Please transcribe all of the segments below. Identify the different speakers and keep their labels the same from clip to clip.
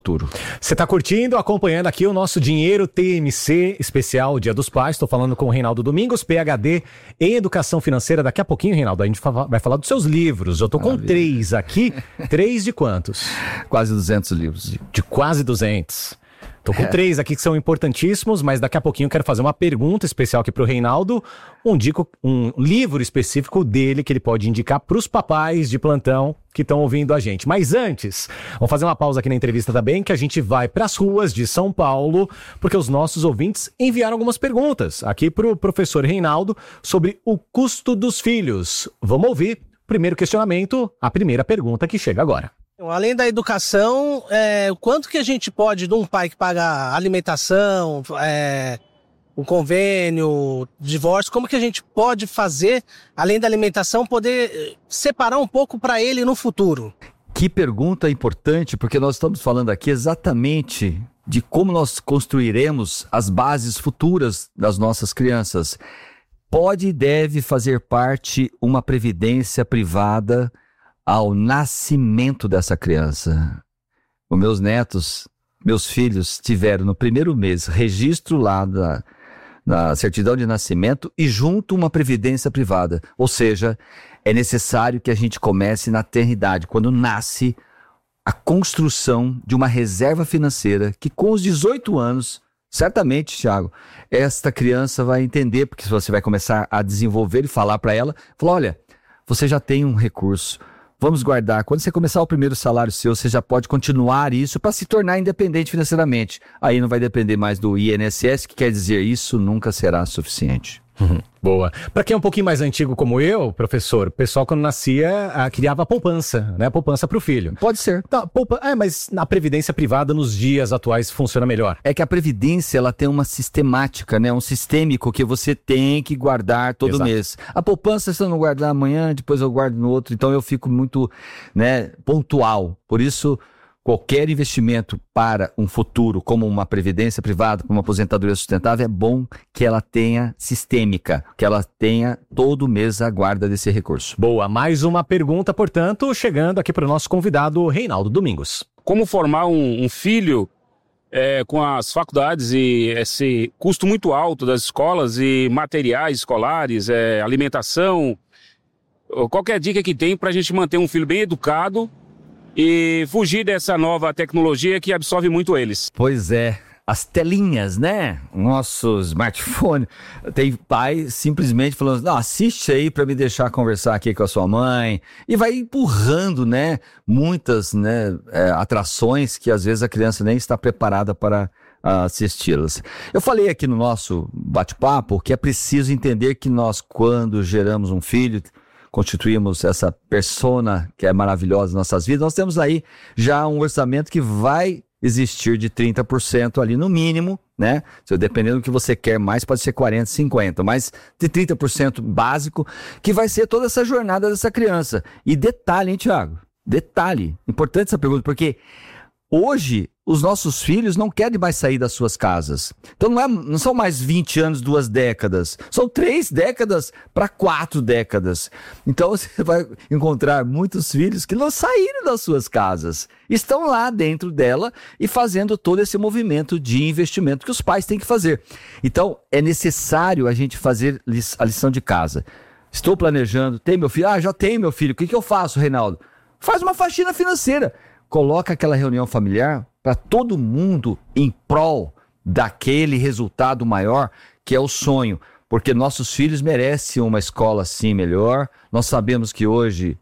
Speaker 1: futuro.
Speaker 2: Você está curtindo, acompanhando aqui o nosso Dinheiro TMC especial Dia dos Pais. Estou falando com o Reinaldo Domingos, PhD em Educação Financeira. Daqui a pouquinho, Reinaldo, a gente vai falar dos seus livros. Eu estou com 3 aqui. 3 de quantos?
Speaker 1: Quase 200 livros.
Speaker 2: De quase 200. Tô com 3 aqui que são importantíssimos, mas daqui a pouquinho eu quero fazer uma pergunta especial aqui pro Reinaldo, um livro específico dele que ele pode indicar pros papais de plantão que estão ouvindo a gente. Mas antes, vamos fazer uma pausa aqui na entrevista também, que a gente vai pras ruas de São Paulo, porque os nossos ouvintes enviaram algumas perguntas aqui pro professor Reinaldo sobre o custo dos filhos. Vamos ouvir o primeiro questionamento, a primeira pergunta que chega agora.
Speaker 3: Além da educação, quanto que a gente pode, de um pai que paga alimentação, um convênio, divórcio, como que a gente pode fazer, além da alimentação, poder separar um pouco para ele no futuro?
Speaker 1: Que pergunta importante, porque nós estamos falando aqui exatamente de como nós construiremos as bases futuras das nossas crianças. Pode e deve fazer parte uma previdência privada ao nascimento dessa criança. Os meus netos, meus filhos tiveram no primeiro mês registro lá na certidão de nascimento e junto uma previdência privada. Ou seja, é necessário que a gente comece na tenridade, quando nasce, a construção de uma reserva financeira que com os 18 anos, certamente, Thiago, esta criança vai entender, porque você vai começar a desenvolver e falar para ela, olha, você já tem um recurso, vamos guardar. Quando você começar o primeiro salário seu, você já pode continuar isso para se tornar independente financeiramente. Aí não vai depender mais do INSS, que quer dizer isso nunca será suficiente.
Speaker 2: Boa. Para quem é um pouquinho mais antigo como eu, professor, o pessoal quando nascia criava a poupança, né? A poupança para o filho.
Speaker 1: Pode ser.
Speaker 2: Tá, mas na previdência privada nos dias atuais funciona melhor.
Speaker 1: É que a previdência ela tem uma sistemática, né? Um sistêmico que você tem que guardar todo mês. A poupança, se eu não guardar amanhã, depois eu guardo no outro. Então eu fico muito, pontual. Por isso, qualquer investimento para um futuro, como uma previdência privada, como uma aposentadoria sustentável, é bom que ela tenha sistêmica, que ela tenha todo mês a guarda desse recurso.
Speaker 2: Boa, mais uma pergunta, portanto, chegando aqui para o nosso convidado, Reinaldo Domingos.
Speaker 4: Como formar um filho com as faculdades e esse custo muito alto das escolas e materiais escolares, alimentação? Qualquer dica que tem para a gente manter um filho bem educado e fugir dessa nova tecnologia que absorve muito eles.
Speaker 1: Pois é, as telinhas, né? Nosso smartphone. Tem pai simplesmente falando, não, assiste aí para me deixar conversar aqui com a sua mãe. E vai empurrando, muitas, atrações que às vezes a criança nem está preparada para assisti-las. Eu falei aqui no nosso bate-papo que é preciso entender que nós, quando geramos um filho, constituímos essa persona que é maravilhosa em nossas vidas, nós temos aí já um orçamento que vai existir de 30% ali no mínimo, dependendo do que você quer mais, pode ser 40%, 50%, mas de 30% básico, que vai ser toda essa jornada dessa criança. E detalhe, hein, Thiago? Detalhe, importante essa pergunta, porque hoje os nossos filhos não querem mais sair das suas casas. Então não são mais 20 anos, 2 décadas. São 3 décadas para 4 décadas. Então você vai encontrar muitos filhos que não saíram das suas casas. Estão lá dentro dela e fazendo todo esse movimento de investimento que os pais têm que fazer. Então é necessário a gente fazer a lição de casa. Estou planejando, tem meu filho? Já tenho meu filho. O que eu faço, Reinaldo? Faz uma faxina financeira. Coloca aquela reunião familiar para todo mundo em prol daquele resultado maior que é o sonho, porque nossos filhos merecem uma escola assim melhor. Nós sabemos que hoje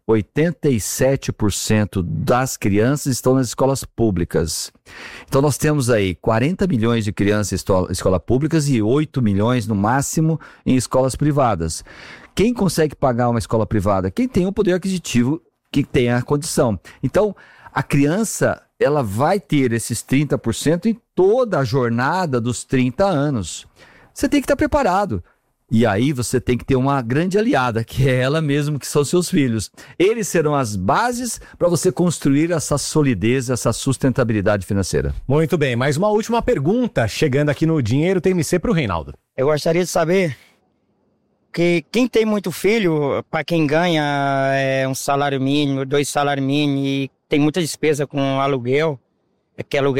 Speaker 1: 87% das crianças estão nas escolas públicas. Então nós temos aí 40 milhões de crianças em escolas públicas e 8 milhões no máximo em escolas privadas. Quem consegue pagar uma escola privada? Quem tem o poder aquisitivo, que tem a condição. Então a criança, ela vai ter esses 30% em toda a jornada dos 30 anos. Você tem que estar preparado. E aí você tem que ter uma grande aliada, que é ela mesmo, que são seus filhos. Eles serão as bases para você construir essa solidez, essa sustentabilidade financeira.
Speaker 2: Muito bem, mais uma última pergunta, chegando aqui no Dinheiro TMC para o Reinaldo.
Speaker 5: Eu gostaria de saber que quem tem muito filho, para quem ganha um salário mínimo, 2 salários mínimos e tem muita despesa com aluguel, que aluguel